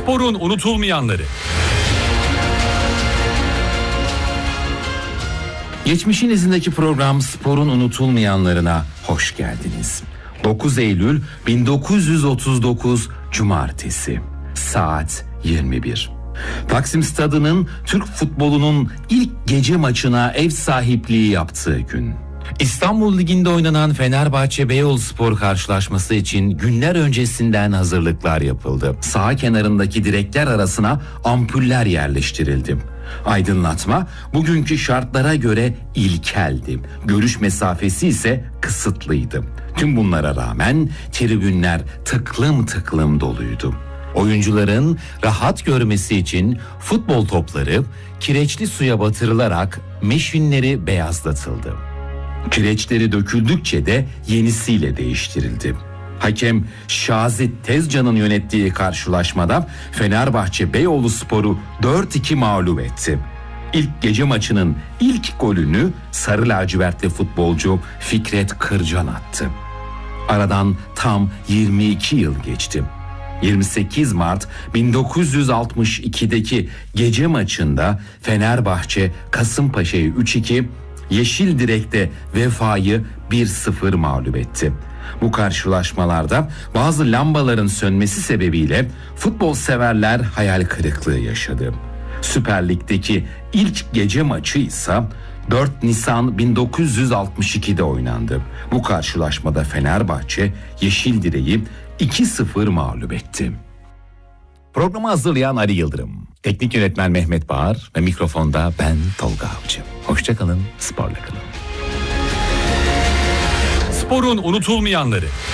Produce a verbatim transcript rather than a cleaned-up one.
Sporun unutulmayanları. Geçmişin izindeki program Sporun unutulmayanlarına hoş geldiniz. dokuz Eylül bin dokuz yüz otuz dokuz Cumartesi, saat yirmi bir. Taksim Stadı'nın Türk futbolunun ilk gece maçına ev sahipliği yaptığı gün. İstanbul Ligi'nde oynanan Fenerbahçe Beyoğluspor karşılaşması için günler öncesinden hazırlıklar yapıldı. Saha kenarındaki direkler arasına ampuller yerleştirildi. Aydınlatma bugünkü şartlara göre ilkeldi. Görüş mesafesi ise kısıtlıydı. Tüm bunlara rağmen tribünler tıklım tıklım doluydu. Oyuncuların rahat görmesi için futbol topları kireçli suya batırılarak meşinleri beyazlatıldı. Kireçleri döküldükçe de yenisiyle değiştirildi. Hakem Şazit Tezcan'ın yönettiği karşılaşmada Fenerbahçe Beyoğluspor'u dört iki mağlup etti. İlk gece maçının ilk golünü sarı lacivertli futbolcu Fikret Kırcan attı. Aradan tam yirmi iki yıl geçti. yirmi sekiz Mart bin dokuz yüz altmış ikideki gece maçında Fenerbahçe Kasımpaşa'yı üç iki, Yeşil Direk'te Vefa'yı bir sıfır mağlup etti. Bu karşılaşmalarda bazı lambaların sönmesi sebebiyle futbol severler hayal kırıklığı yaşadı. Süper Lig'deki ilk gece maçı ise dört Nisan bin dokuz yüz altmış ikide oynandı. Bu karşılaşmada Fenerbahçe Yeşil Direk'i iki sıfır mağlup etti. Programı hazırlayan Ali Yıldırım, teknik yönetmen Mehmet Bağır ve mikrofonda ben Tolga Avcı. Hoşça kalın, sporla kalın. Sporun unutulmayanları.